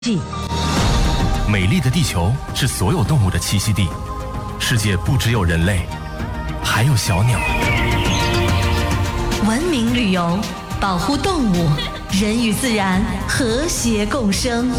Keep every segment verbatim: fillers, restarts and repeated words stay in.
美丽的地球是所有动物的栖息地，世界不只有人类，还有小鸟。 文明旅游，保护动物，人与自然和谐共生。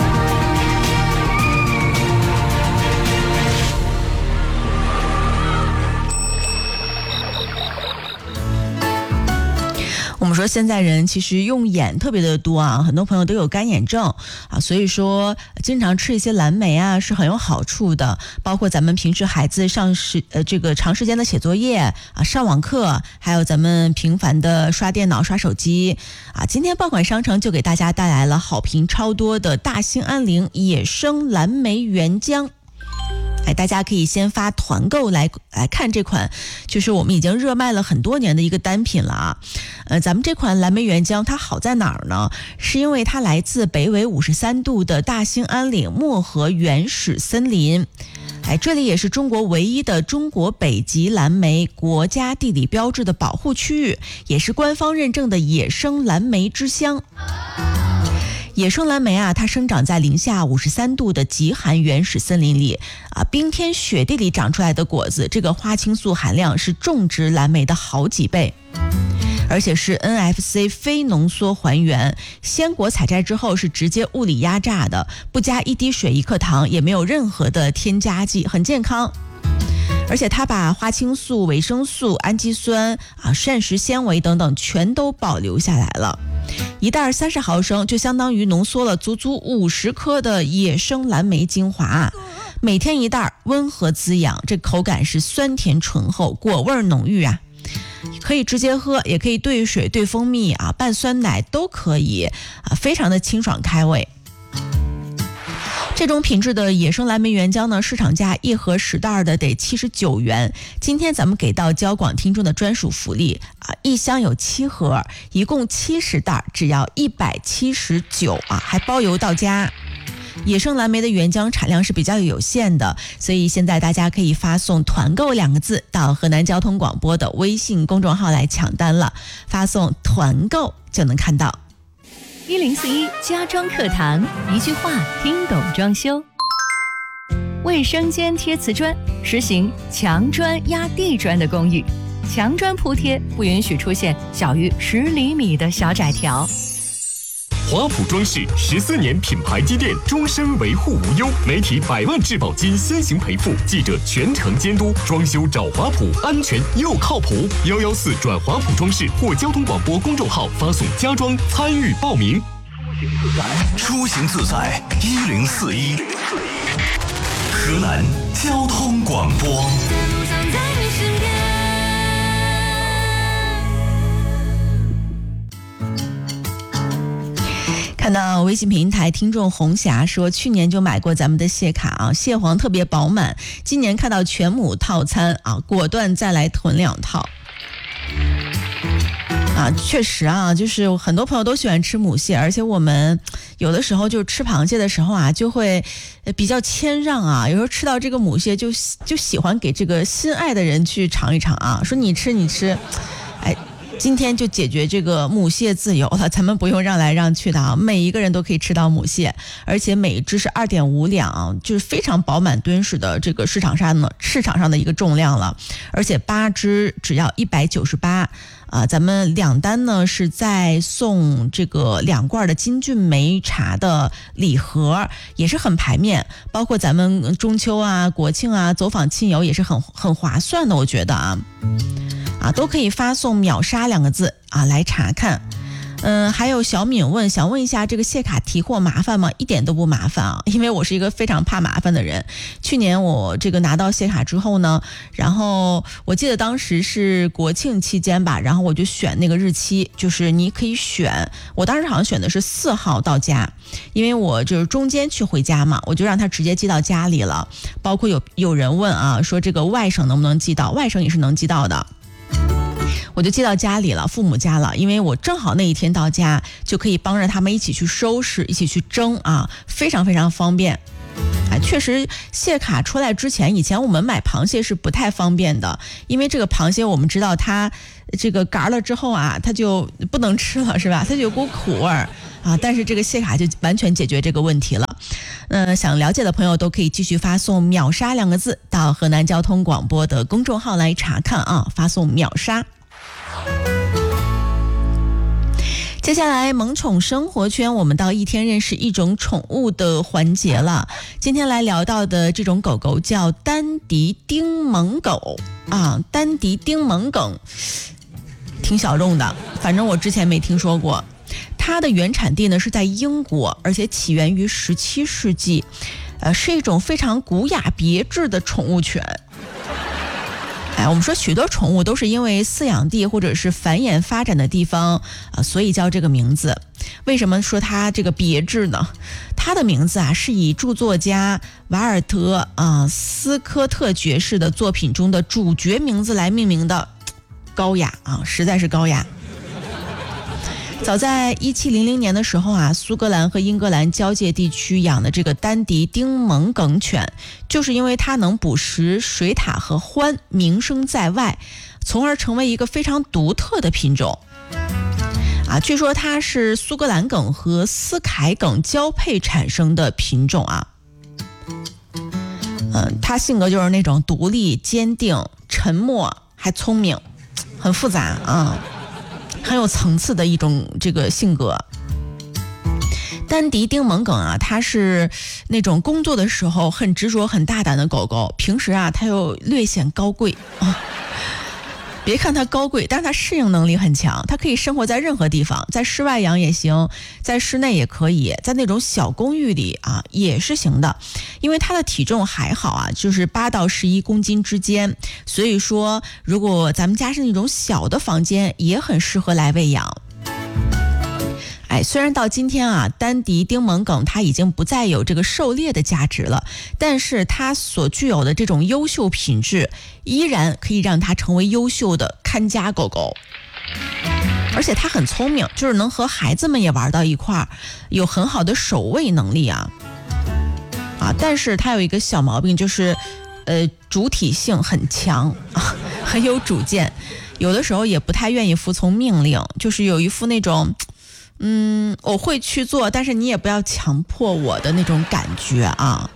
我们说现在人其实用眼特别的多啊，很多朋友都有干眼症啊，所以说经常吃一些蓝莓啊是很有好处的。包括咱们平时孩子上时呃这个长时间的写作业啊、上网课，还有咱们频繁的刷电脑、刷手机啊，今天爆款商城就给大家带来了好评超多的大兴安岭野生蓝莓原浆。哎，大家可以先发团购来来看这款，就是我们已经热卖了很多年的一个单品了啊。呃，咱们这款蓝莓原浆它好在哪儿呢？是因为它来自北纬五十三度的大兴安岭漠河原始森林。哎，这里也是中国唯一的中国北极蓝莓国家地理标志的保护区域，也是官方认证的野生蓝莓之乡。野生蓝莓啊，它生长在零下五十三度的极寒原始森林里啊，冰天雪地里长出来的果子，这个花青素含量是种植蓝莓的好几倍，而且是 N F C 非浓缩还原，鲜果采摘之后是直接物理压榨的，不加一滴水一克糖，也没有任何的添加剂，很健康。而且它把花青素、维生素、氨基酸啊、膳食纤维等等全都保留下来了。一袋三十毫升就相当于浓缩了足足五十克的野生蓝莓精华，每天一袋，温和滋养，这口感是酸甜醇厚，果味浓郁啊。可以直接喝，也可以兑水、兑蜂蜜啊，拌酸奶都可以啊，非常的清爽开胃。这种品质的野生蓝莓原浆呢，市场价一盒十袋的得七十九元。今天咱们给到交广听众的专属福利啊，一箱有七盒，一共七十袋，只要一百七十九啊，还包邮到家。野生蓝莓的原浆产量是比较有限的，所以现在大家可以发送团购两个字到河南交通广播的微信公众号来抢单了，发送团购就能看到。 一零四一家装课堂，一句话听懂装修。卫生间贴瓷砖，实行墙砖压地砖的公寓，墙砖铺贴不允许出现小于十厘米的小窄条。 华普装饰十四年品牌积淀，终身维护无忧，媒体百万质保金先行赔付，记者全程监督，装修找华普，安全又靠谱。幺幺四转华普装饰或交通广播公众号发送家装参与报名。 出行自在一零四一，河南交通广播。 看到微信平台听众红霞说，去年就买过咱们的蟹卡啊，蟹黄特别饱满，今年看到全母套餐啊，果断再来囤两套。啊，确实啊，就是很多朋友都喜欢吃母蟹，而且我们有的时候就吃螃蟹的时候啊，就会比较谦让啊，有时候吃到这个母蟹就就喜欢给这个心爱的人去尝一尝啊，说你吃你吃，哎。今天就解决这个母蟹自由了，咱们不用让来让去的啊，每一个人都可以吃到母蟹，而且每一只是 二点五两，就是非常饱满敦实的这个市场上呢市场上的一个重量了，而且八只只要一百九十八。啊，咱们两单呢是在送这个两罐的金骏眉茶的礼盒，也是很排面，包括咱们中秋啊、国庆啊走访亲友也是很很划算的，我觉得啊，啊都可以发送秒杀两个字啊来查看。嗯，还有小敏问，想问一下这个蟹卡提货麻烦吗？一点都不麻烦啊，因为我是一个非常怕麻烦的人。去年我这个拿到蟹卡之后呢，然后我记得当时是国庆期间吧，然后我就选那个日期，就是你可以选，我当时好像选的是四号到家，因为我就是中间去回家嘛，我就让他直接寄到家里了。包括有有人问啊，说这个外省能不能寄到？外省也是能寄到的。我就寄到家里了，父母家了，因为我正好那一天到家，就可以帮着他们一起去收拾，一起去蒸啊，非常非常方便。哎，确实蟹卡出来之前，以前我们买螃蟹是不太方便的，因为这个螃蟹我们知道它这个嘎了之后啊，它就不能吃了，是吧？它就有股苦味儿啊，但是这个谢卡就完全解决这个问题了。呃，想了解的朋友都可以继续发送秒杀两个字到河南交通广播的公众号来查看啊，发送秒杀。接下来萌宠生活圈，我们到一天认识一种宠物的环节了。今天来聊到的这种狗狗叫丹迪丁蒙狗啊，丹迪丁蒙狗挺小众的，反正我之前没听说过。它的原产地呢是在英国，而且起源于十七世纪，呃，是一种非常古雅别致的宠物犬。哎，我们说许多宠物都是因为饲养地或者是繁衍发展的地方啊、呃，所以叫这个名字。为什么说它这个别致呢？它的名字啊是以著作家瓦尔特啊、呃、斯科特爵士的作品中的主角名字来命名的，高雅啊，实在是高雅。早在一七零零年的时候啊，苏格兰和英格兰交界地区养的这个丹迪丁蒙梗犬，就是因为它能捕食水獭和獾，名声在外，从而成为一个非常独特的品种。啊，据说它是苏格兰梗和斯凯梗交配产生的品种啊。嗯，它性格就是那种独立、坚定、沉默，还聪明，很复杂啊。很有层次的一种这个性格。丹迪丁蒙梗啊，它是那种工作的时候很执着很大胆的狗狗，平时啊它又略显高贵啊。别看它高贵，但是它适应能力很强，它可以生活在任何地方，在室外养也行，在室内也可以，在那种小公寓里啊也是行的。因为它的体重还好啊，就是八到十一公斤之间，所以说如果咱们家是那种小的房间，也很适合来喂养。哎，虽然到今天啊，丹迪丁蒙梗它已经不再有这个狩猎的价值了，但是它所具有的这种优秀品质，依然可以让它成为优秀的看家狗狗。而且它很聪明，就是能和孩子们也玩到一块儿，有很好的守卫能力啊。啊，但是它有一个小毛病，就是呃主体性很强啊，很有主见，有的时候也不太愿意服从命令，就是有一副那种嗯，我会去做，但是你也不要强迫我的那种感觉啊。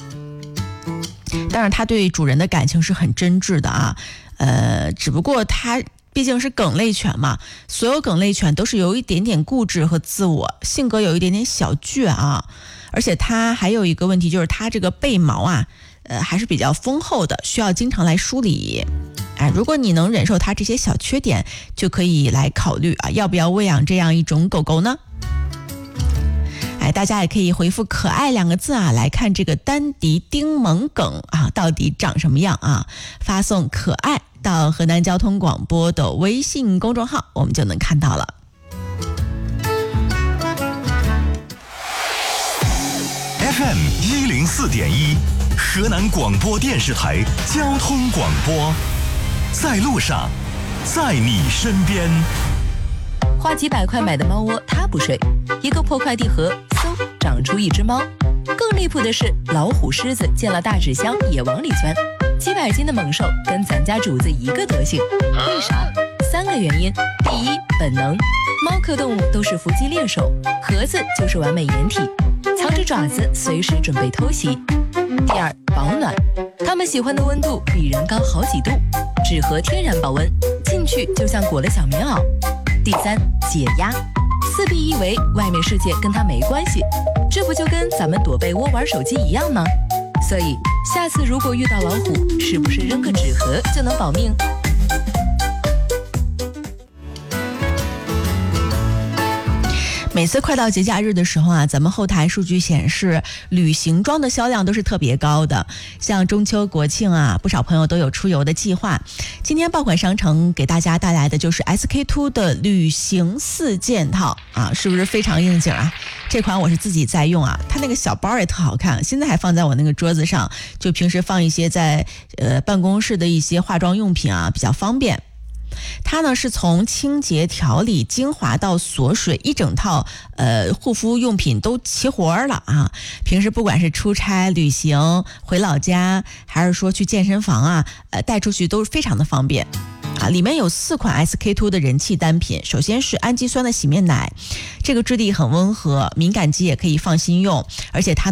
但是它对主人的感情是很真挚的啊，呃，只不过它毕竟是梗类犬嘛，所有梗类犬都是有一点点固执和自我，性格有一点点小倔啊。而且它还有一个问题，就是它这个背毛啊，呃，还是比较丰厚的，需要经常来梳理。哎，如果你能忍受它这些小缺点，就可以来考虑啊，要不要喂养这样一种狗狗呢？哎，大家也可以回复可爱两个字啊，来看这个丹迪丁蒙梗啊到底长什么样啊，发送可爱到河南交通广播的微信公众号，我们就能看到了。 F M 一零四点一，河南广播电视台交通广播，在路上，在你身边。 花几百块买的猫窝，它不睡，一个破快递盒，嗖长出一只猫。更离谱的是，老虎、狮子见了大纸箱也往里钻，几百斤的猛兽跟咱家主子一个德行，为啥？三个原因：第一，本能，猫科动物都是伏击猎手，盒子就是完美掩体，藏着爪子，随时准备偷袭。第二，保暖，它们喜欢的温度比人高好几度，纸盒天然保温，进去就像裹了小棉袄。第三，解压，四壁一围，外面世界跟它没关系，这不就跟咱们躲被窝玩手机一样吗？所以下次如果遇到老虎，是不是扔个纸盒就能保命？ 每次快到节假日的时候啊，咱们后台数据显示旅行装的销量都是特别高的，像中秋国庆啊，不少朋友都有出游的计划。今天爆款商城给大家带来的就是 S K two 的旅行四件套啊，是不是非常应景啊？这款我是自己在用啊，它那个小包也特好看，现在还放在我那个桌子上，就平时放一些在呃办公室的一些化妆用品啊，比较方便。它呢是从清洁、调理、精华到锁水一整套呃护肤用品都齐活了啊！平时不管是出差、旅行、回老家，还是说去健身房啊，呃带出去都是非常的方便啊，里面有四款 S K two 的人气单品。首先是氨基酸的洗面奶，这个质地很温和，敏感肌也可以放心用，而且它